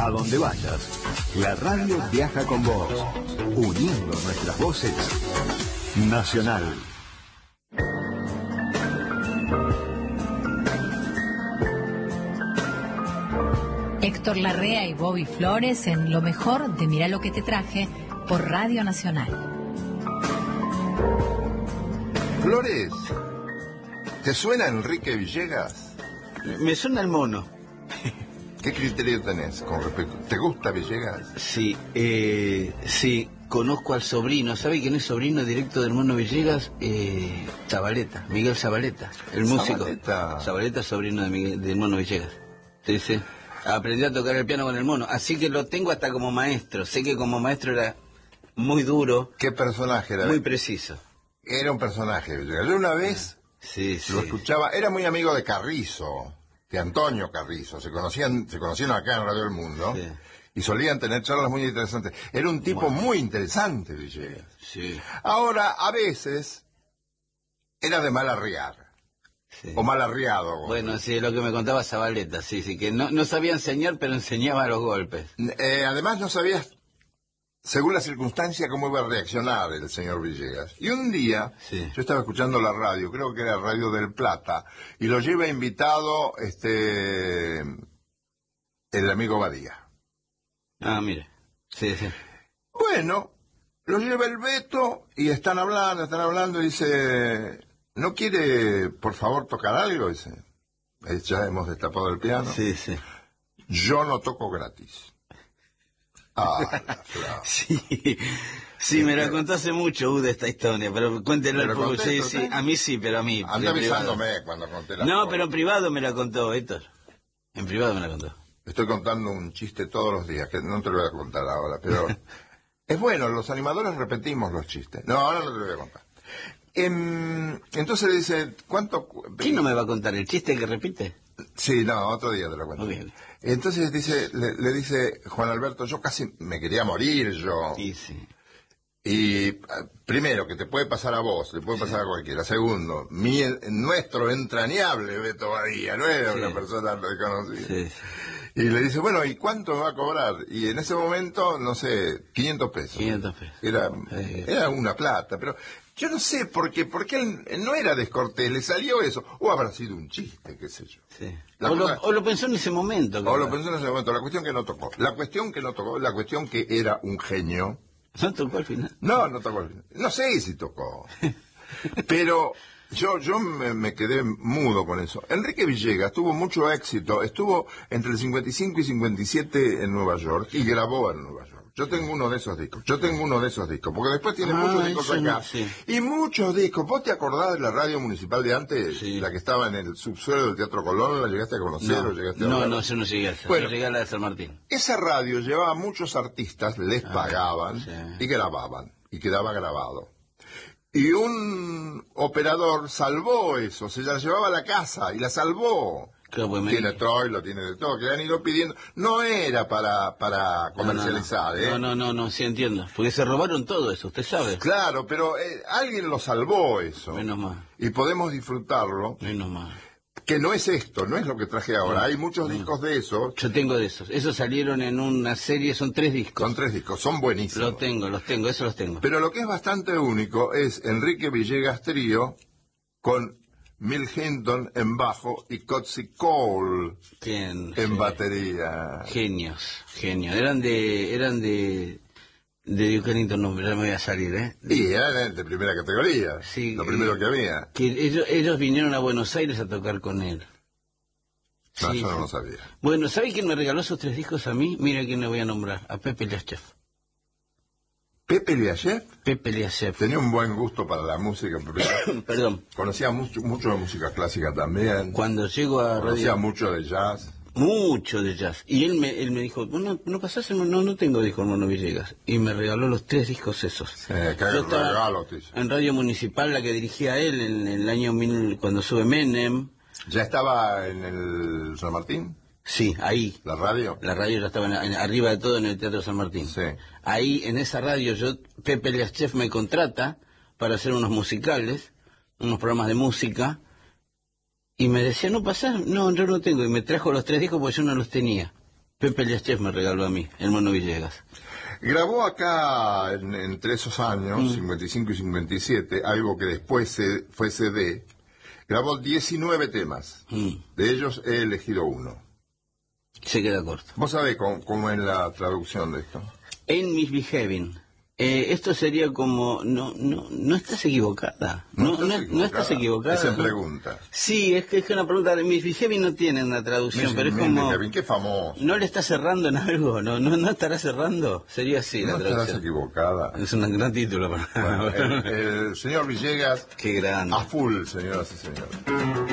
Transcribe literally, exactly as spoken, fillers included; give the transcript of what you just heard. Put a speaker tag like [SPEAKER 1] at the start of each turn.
[SPEAKER 1] A donde vayas, la radio viaja con vos, uniendo nuestras voces. Nacional.
[SPEAKER 2] Héctor Larrea y Bobby Flores en lo mejor de Mirá lo que te traje por Radio Nacional.
[SPEAKER 3] Flores, ¿te suena Enrique Villegas?
[SPEAKER 4] Me suena el mono.
[SPEAKER 3] ¿Qué criterio tenés con respecto? ¿Te gusta Villegas?
[SPEAKER 4] Sí, eh, sí, conozco al sobrino. ¿Sabe quién es sobrino directo del mono Villegas? Eh, Zabaleta, Miguel Zabaleta, el músico.
[SPEAKER 3] Zabaleta.
[SPEAKER 4] Zabaleta, sobrino de Miguel, del mono Villegas. Sí, sí. Aprendí a tocar el piano con el mono, así que lo tengo hasta como maestro. Sé que como maestro era muy duro.
[SPEAKER 3] ¿Qué personaje era?
[SPEAKER 4] Muy preciso.
[SPEAKER 3] Era un personaje Villegas. Yo una vez
[SPEAKER 4] sí, sí.
[SPEAKER 3] lo escuchaba, era muy amigo de Carrizo. De Antonio Carrizo, se conocían, se conocieron acá en Radio del Mundo, sí. Y solían tener charlas muy interesantes. Era un tipo bueno. muy interesante, Villegas.
[SPEAKER 4] Sí.
[SPEAKER 3] Ahora, a veces, era de mal arriar, sí. O mal arriado.
[SPEAKER 4] Bueno, sí, lo que me contaba Zabaleta, sí, sí, que no, no sabía enseñar, pero enseñaba los golpes.
[SPEAKER 3] Eh, además, no sabías, según la circunstancia, cómo iba a reaccionar el señor Villegas. Y un día, sí. Yo estaba escuchando la radio, creo que era Radio del Plata, y lo lleva invitado este el amigo Badía.
[SPEAKER 4] Ah, mire. Sí, sí.
[SPEAKER 3] Bueno, lo lleva el Beto, y están hablando, están hablando, y dice, ¿no quiere, por favor, tocar algo? Dice, ya hemos destapado el piano.
[SPEAKER 4] Sí, sí.
[SPEAKER 3] Yo no toco gratis. Ah,
[SPEAKER 4] sí, sí, me la contó hace mucho uh, de esta historia, pero cuéntenlo al público. Sí, sí, a mí sí, pero a mí.
[SPEAKER 3] Anda avisándome cuando conté la
[SPEAKER 4] No,
[SPEAKER 3] historia.
[SPEAKER 4] Pero en privado me la contó, Héctor. En privado me la contó.
[SPEAKER 3] Estoy contando un chiste todos los días, que no te lo voy a contar ahora, pero es bueno, los animadores repetimos los chistes. No, ahora no te lo voy a contar. Eh, entonces le dice, ¿cuánto...?
[SPEAKER 4] ¿Quién no me va a contar el chiste que repite?
[SPEAKER 3] Sí, no, otro día te lo cuento.
[SPEAKER 4] Okay.
[SPEAKER 3] Entonces dice, le, le dice Juan Alberto, yo casi me quería morir yo.
[SPEAKER 4] Sí, sí.
[SPEAKER 3] Y primero, que te puede pasar a vos, le puede pasar sí. a cualquiera. Segundo, mi, nuestro entrañable Beto Badía, no era sí. una persona desconocida. Sí, sí. Y le dice, bueno, ¿y cuánto me va a cobrar? Y en ese momento, no sé, quinientos pesos.
[SPEAKER 4] quinientos pesos.
[SPEAKER 3] Era, sí. era una plata, pero yo no sé por qué, porque él no era descortés, le salió eso. O habrá sido un chiste, qué sé yo.
[SPEAKER 4] Sí. O, cosa, lo, o lo pensó en ese momento.
[SPEAKER 3] O lo pensó en ese momento, la cuestión que no tocó. La cuestión que no tocó, la cuestión que era un genio.
[SPEAKER 4] ¿No tocó al final?
[SPEAKER 3] No, no tocó al final. No sé si tocó. Pero yo yo me, me quedé mudo con eso. Enrique Villegas tuvo mucho éxito. Estuvo entre el cincuenta y cinco y cincuenta y siete en Nueva York y grabó en Nueva York. Yo tengo uno de esos discos. Yo tengo uno de esos discos. Porque después tiene ah, muchos discos acá.
[SPEAKER 4] No, sí.
[SPEAKER 3] Y muchos discos. ¿Vos te acordás de la radio municipal de antes? Sí. La que estaba en el subsuelo del Teatro Colón. ¿La llegaste a conocer
[SPEAKER 4] no,
[SPEAKER 3] o llegaste a
[SPEAKER 4] No,
[SPEAKER 3] hablar?
[SPEAKER 4] no, yo no llegué a esa.
[SPEAKER 3] Bueno,
[SPEAKER 4] yo llegué a la de San Martín.
[SPEAKER 3] Esa radio llevaba a muchos artistas, les ah, pagaban sí. y grababan. Y quedaba grabado. Y un operador salvó eso. Se la llevaba a la casa y la salvó.
[SPEAKER 4] Claro,
[SPEAKER 3] tiene Troilo, tiene de todo, que han ido pidiendo. No era para para comercializar,
[SPEAKER 4] no, no, no.
[SPEAKER 3] ¿eh?
[SPEAKER 4] No, no, no, no, sí entiendo. Porque se robaron todo eso, usted sabe.
[SPEAKER 3] Claro, pero eh, alguien lo salvó eso.
[SPEAKER 4] Menos mal.
[SPEAKER 3] Y podemos disfrutarlo.
[SPEAKER 4] Menos mal.
[SPEAKER 3] Que no es esto, no es lo que traje ahora. No, Hay muchos no. discos de esos.
[SPEAKER 4] Yo tengo de esos. Esos salieron en una serie, son tres discos.
[SPEAKER 3] Son tres discos, son buenísimos.
[SPEAKER 4] Los tengo, los tengo, esos los tengo.
[SPEAKER 3] Pero lo que es bastante único es Enrique Villegas Trío con Mill Hinton en bajo y Cotsy Cole
[SPEAKER 4] ¿Quién?
[SPEAKER 3] en
[SPEAKER 4] sí.
[SPEAKER 3] batería.
[SPEAKER 4] Genios, genios. Eran de... eran de... de Duke Ellington, no, ya me voy a salir, ¿eh?
[SPEAKER 3] Y eran de primera categoría,
[SPEAKER 4] sí,
[SPEAKER 3] lo primero que había.
[SPEAKER 4] Que ellos, ellos vinieron a Buenos Aires a tocar con él.
[SPEAKER 3] No,
[SPEAKER 4] sí,
[SPEAKER 3] yo no
[SPEAKER 4] sí.
[SPEAKER 3] lo sabía.
[SPEAKER 4] Bueno, ¿sabe quién me regaló esos tres discos a mí? Mira quién le voy a nombrar, a Pepe Liashev.
[SPEAKER 3] ¿Pepe Liashev?
[SPEAKER 4] Pepe Liashev.
[SPEAKER 3] Tenía un buen gusto para la música. Pepe.
[SPEAKER 4] Perdón.
[SPEAKER 3] Conocía mucho, mucho de música clásica también.
[SPEAKER 4] Cuando llego a
[SPEAKER 3] Conocía
[SPEAKER 4] radio...
[SPEAKER 3] mucho de jazz.
[SPEAKER 4] Mucho de jazz. Y él me él me dijo, no, no pasás, no, no tengo disco Mono Villegas. Y me regaló los tres discos esos.
[SPEAKER 3] Eh, Yo estaba regalo,
[SPEAKER 4] en Radio Municipal, la que dirigía él en, en el año mil, cuando sube Menem.
[SPEAKER 3] ¿Ya estaba en el San Martín?
[SPEAKER 4] Sí, ahí.
[SPEAKER 3] ¿La radio?
[SPEAKER 4] La radio ya estaba en, en, arriba de todo en el Teatro San Martín.
[SPEAKER 3] Sí.
[SPEAKER 4] Ahí, en esa radio, yo Pepe Liashev me contrata para hacer unos musicales, unos programas de música. Y me decía, ¿no pasás? No, yo no tengo. Y me trajo los tres discos porque yo no los tenía. Pepe Liachev me regaló a mí, el Mono Villegas.
[SPEAKER 3] Grabó acá, en, entre esos años, mm. cincuenta y cinco y cincuenta y siete, algo que después se, fue C D. Grabó diecinueve temas. Mm. De ellos he elegido uno.
[SPEAKER 4] Se queda corto.
[SPEAKER 3] ¿Vos sabés cómo, cómo es la traducción de esto?
[SPEAKER 4] En Misbehaving. Eh, esto sería como, no no no estás equivocada. No, no, estás, no, equivocada. no estás equivocada.
[SPEAKER 3] Esa pregunta.
[SPEAKER 4] Sí, es que es una pregunta. Misbehaving no tiene una traducción,
[SPEAKER 3] Mis,
[SPEAKER 4] pero es
[SPEAKER 3] como...
[SPEAKER 4] como...
[SPEAKER 3] qué famoso.
[SPEAKER 4] ¿No le está cerrando en algo? ¿No no, no estará cerrando? Sería así
[SPEAKER 3] no
[SPEAKER 4] la traducción.
[SPEAKER 3] No estarás equivocada.
[SPEAKER 4] Es un gran título.
[SPEAKER 3] Bueno, el, el señor Villegas...
[SPEAKER 4] Qué grande.
[SPEAKER 3] A full, señoras y señores.